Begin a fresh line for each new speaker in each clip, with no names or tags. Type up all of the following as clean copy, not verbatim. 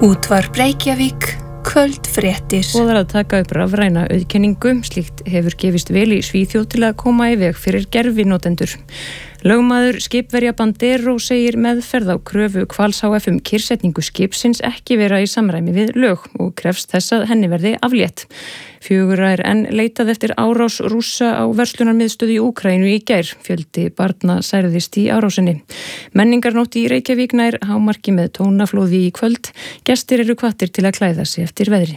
Útvarp Reykjavík, kvöldfréttir.
Boðar að taka upp rafræna auðkenningu, slíkt hefur gefist vel í Svíþjóð til að koma í veg fyrir gervinotendur. Lögmaður skipverja Bandero segir meðferð á kröfu Hvals HF kyrrsetningu skipsins ekki vera í samræmi við lög og krefst þess að henni verði aflétt. 4 enn leitað eftir árás Rússa á verslunarmiðstöð í Úkraínu í gær. Fjöldi barna særðist í árásinni. Menningarnótt í Reykjavík nær hámarki með tónaflóði í kvöld. Gestir eru hvattir til að klæða sig eftir veðri.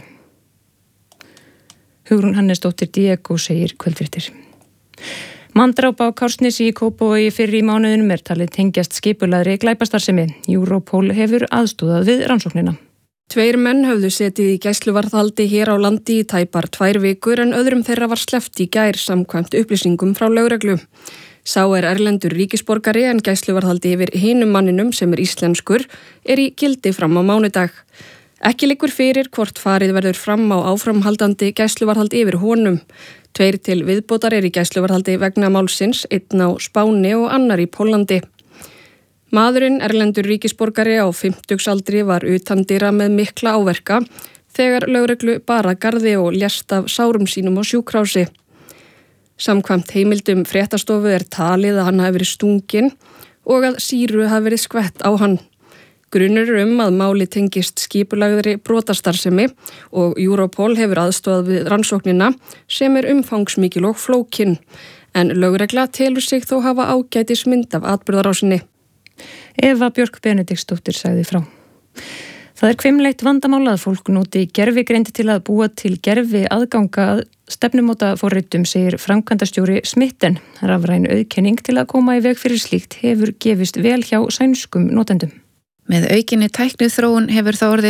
Hugrún Hannesdóttir Diego segir kvöldfréttir. Manndráp á Kársnesi í Kópavogi fyrr í mánuðinum talið tengjast skipulagðri glæpastarfsemi. Europol hefur aðstoðað við rannsóknina.
2 menn höfðu setið í gæsluvarðhaldi hér á landi í tæpar 2 vikur en öðrum þeirra var sleppt í gær samkvæmt upplýsingum frá lögreglu. Sá erlendur ríkisborgari en gæsluvarðhaldi yfir hinum manninum sem íslenskur í gildi fram á mánudag. Ekki liggur fyrir hvort farið verður fram á áframhaldandi gæsluvarðhald yfir honum. 2 til viðbótar í gæsluvarðhaldi vegna málsins, 1 á Spáni og annar í Póllandi. Maðurinn, erlendur ríkisborgari á 50-aldri, var utandyra með mikla áverka þegar lögreglu bar að garði og lést af sárum sínum á sjúkrási. Samkvæmt heimildum fréttastofu talið að hann hafi verið stunginn og að sýru hafi verið skvett á hann. Grunur að máli tengist skipulagðri brotastarfsemi og Europol hefur aðstoðað við rannsóknina sem umfangsmikil og flókin, en lögregla telur sig þó hafa ágætismynd af atburðarásinni.
Eva Björk Benediktsdóttir sagði frá. Það hvimleitt vandamál að fólk noti gervigreind til að búa til gervi aðganga að stefnumótaforritum, segir framkvæmdastjóri Smitten. Rafræn auðkenning til að koma í veg fyrir slíkt hefur gefist vel hjá sænskum notendum.
Með aukinni tækniþróun hefur það orðið